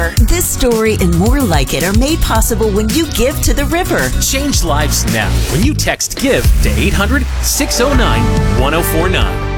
River. This story and more like it are made possible when you give to the river. Change lives now when you text GIVE to 800-609-1049.